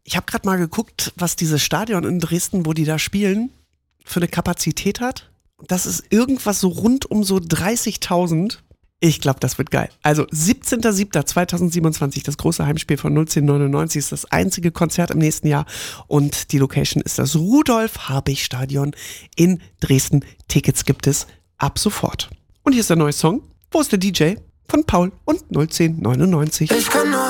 Ich habe gerade mal geguckt, was dieses Stadion in Dresden, wo die da spielen, für eine Kapazität hat. Das ist irgendwas so rund um so 30.000. Ich glaube, das wird geil. Also 17.07.2027, das große Heimspiel von 01099 ist das einzige Konzert im nächsten Jahr und die Location ist das Rudolf-Habich-Stadion in Dresden. Tickets gibt es ab sofort. Und hier ist der neue Song. Wo ist der DJ? Von Paul und 01099.